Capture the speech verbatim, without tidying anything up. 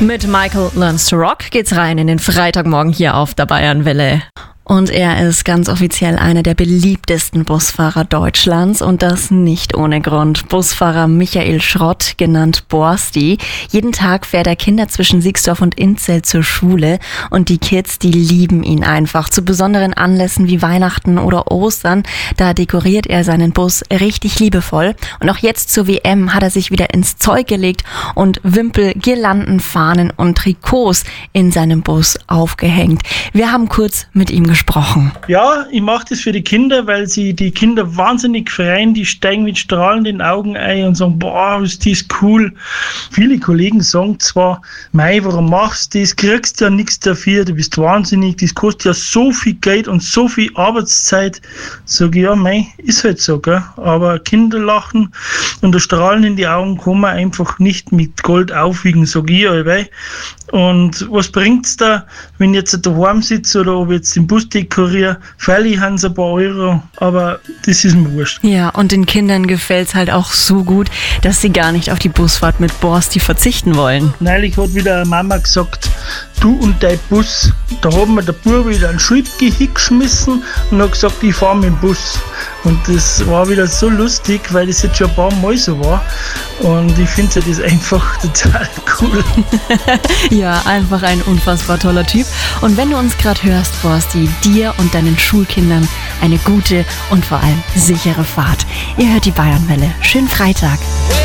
Mit Michael Learns to Rock geht's rein in den Freitagmorgen hier auf der Bayernwelle. Und er ist ganz offiziell einer der beliebtesten Busfahrer Deutschlands und das nicht ohne Grund. Busfahrer Michael Schrott, genannt Borsti. Jeden Tag fährt er Kinder zwischen Siegsdorf und Inzell zur Schule und die Kids, die lieben ihn einfach. Zu besonderen Anlässen wie Weihnachten oder Ostern, da dekoriert er seinen Bus richtig liebevoll. Und auch jetzt zur W M hat er sich wieder ins Zeug gelegt und Wimpel, Girlanden, Fahnen und Trikots in seinem Bus aufgehängt. Wir haben kurz mit ihm gesprochen. gesprochen. Ja, ich mache das für die Kinder, weil sie die Kinder wahnsinnig freuen. Die steigen mit strahlenden Augen ein und sagen, boah, ist das cool. Viele Kollegen sagen zwar, mei, warum machst du das? Kriegst ja nichts dafür, du bist wahnsinnig, das kostet ja so viel Geld und so viel Arbeitszeit. Sag ich, ja, mei, ist halt so, gell? Aber Kinder lachen und das Strahlen in die Augen kann man einfach nicht mit Gold aufwiegen, sag ich allweil. Und was bringt's da, wenn ich jetzt daheim sitze oder ob ich jetzt den Bus dekoriere? Freilich haben sie ein paar Euro, aber das ist mir wurscht. Ja, und den Kindern gefällt's halt auch so gut, dass sie gar nicht auf die Busfahrt mit Borsti verzichten wollen. Neulich hat wieder eine Mama gesagt, du und dein Bus. Da hat mir der Bub wieder einen Schrittgeh hingeschmissen und hat gesagt, ich fahre mit dem Bus. Und das war wieder so lustig, weil das jetzt schon ein paar Mal so war. Und ich finde das einfach total cool. Ja, einfach ein unfassbar toller Typ. Und wenn du uns gerade hörst, Borsti, dir und deinen Schulkindern eine gute und vor allem sichere Fahrt. Ihr hört die Bayernwelle. Schönen Freitag.